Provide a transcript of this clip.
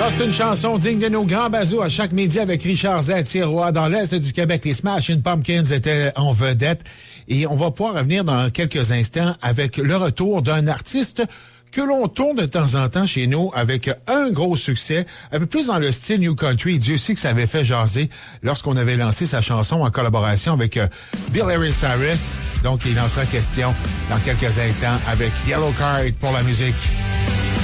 Ça, c'est une chanson digne de nos grands bazous à chaque midi avec Richard Z-Tiroir. Dans l'Est du Québec, les Smashing Pumpkins étaient en vedette. Et on va pouvoir revenir dans quelques instants avec le retour d'un artiste que l'on tourne de temps en temps chez nous avec un gros succès, un peu plus dans le style New Country. Dieu sait que ça avait fait jaser lorsqu'on avait lancé sa chanson en collaboration avec Bill Cyrus. Donc, il en sera question dans quelques instants avec Yellow Card pour la musique.